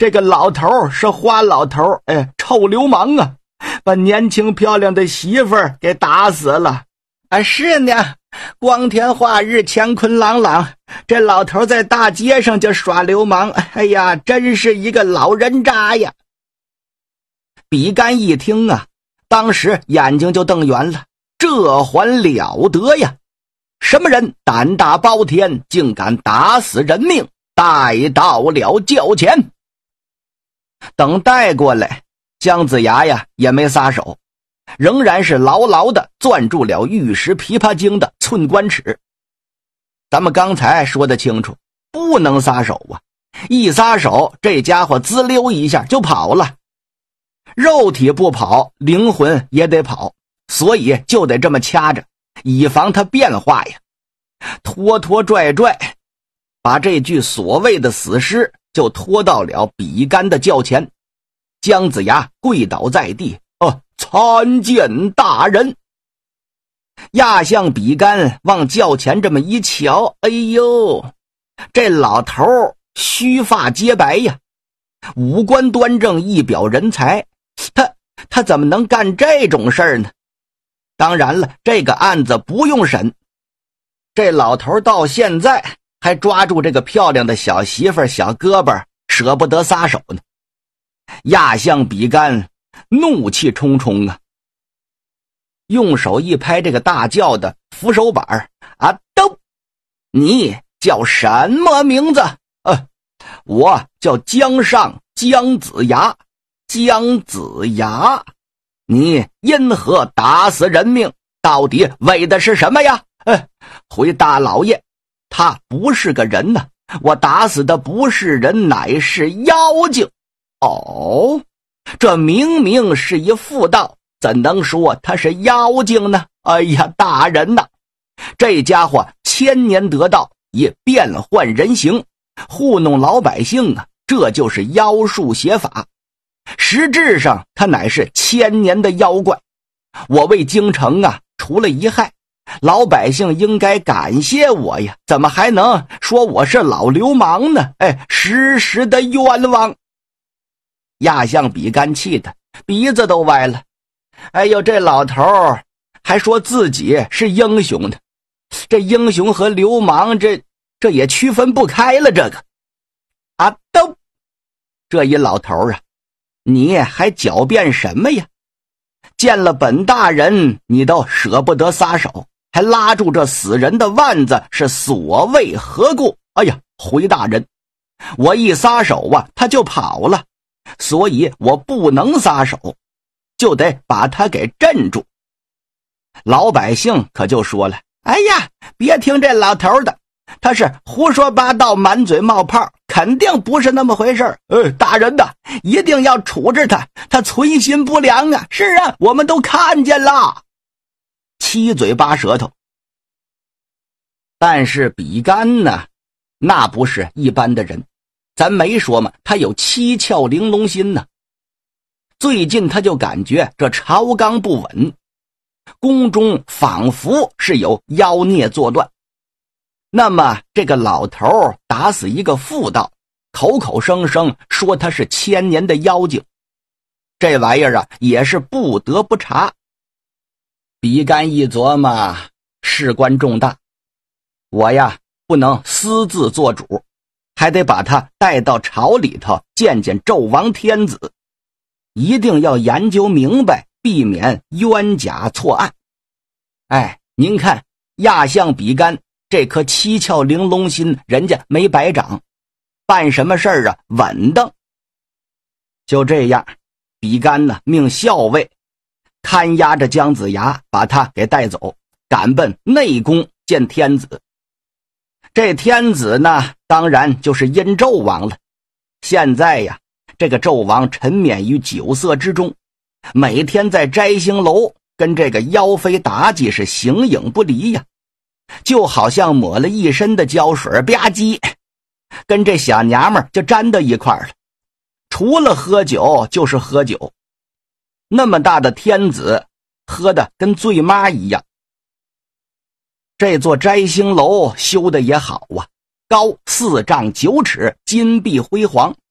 这个老头是花老头，臭流氓啊，把年轻漂亮的媳妇儿给打死了。是呢，光天化日，乾坤朗朗，这老头在大街上就耍流氓，哎呀，真是一个老人渣呀。比干一听啊，当时眼睛就瞪圆了，这还了得呀！什么人胆大包天，竟敢打死人命，带到了轿前。等带过来，姜子牙呀也没撒手，仍然是牢牢地攥住了玉石琵琶精的寸关尺。咱们刚才说得清楚，不能撒手啊！一撒手，这家伙滋溜一下就跑了。肉体不跑，灵魂也得跑，所以就得这么掐着，以防它变化呀。拖拖拽拽，把这具所谓的死尸就拖到了比干的轿前。姜子牙跪倒在地，参见大人。压向比干往轿前这么一瞧，哎呦，这老头须发皆白呀，五官端正，一表人才。他怎么能干这种事儿呢？当然了，这个案子不用审，这老头到现在还抓住这个漂亮的小媳妇儿小胳膊，舍不得撒手呢。压向比干怒气冲冲啊，用手一拍这个大轿的扶手板，都，你叫什么名字？我叫姜尚，姜子牙。姜子牙，你因何打死人命？到底为的是什么呀？回大老爷，他不是个人呢，我打死的不是人，乃是妖精。这明明是一妇道，怎能说他是妖精呢？哎呀，大人呐，这家伙千年得道，也变换人形，糊弄老百姓啊，这就是妖术邪法。实质上他乃是千年的妖怪，我为京城啊除了一害，老百姓应该感谢我呀，怎么还能说我是老流氓呢？实时的冤枉。压向比干气的鼻子都歪了，哎呦，这老头还说自己是英雄呢，这英雄和流氓这也区分不开了。这个都，这一老头啊，你还狡辩什么呀？见了本大人你都舍不得撒手，还拉住这死人的腕子，是所谓何故？哎呀，回大人，我一撒手啊他就跑了，所以我不能撒手，就得把他给镇住。老百姓可就说了，哎呀，别听这老头的，他是胡说八道，满嘴冒泡，肯定不是那么回事。大人的一定要处置他，他存心不良啊。是啊，我们都看见了，七嘴八舌头。但是比干呢，那不是一般的人，咱没说嘛，他有七窍玲珑心呢。最近他就感觉这朝纲不稳，宫中仿佛是有妖孽作乱。那么这个老头打死一个妇道，口口声声说他是千年的妖精，这玩意儿啊也是不得不查。比干一琢磨，事关重大，我呀不能私自做主，还得把他带到朝里头见见纣王天子，一定要研究明白，避免冤假错案。您看压向比干这颗七窍玲珑心，人家没白长，办什么事儿啊稳当。就这样，比干呢命校尉看押着姜子牙，把他给带走，赶奔内宫见天子。这天子呢当然就是殷纣王了。现在呀，这个纣王沉湎于酒色之中，每天在摘星楼跟这个妖妃妲己是形影不离呀，就好像抹了一身的胶水，吧唧，跟这小娘们就粘到一块了。除了喝酒就是喝酒，那么大的天子，喝的跟醉妈一样。这座摘星楼修的也好啊，高4丈9尺，金碧辉煌，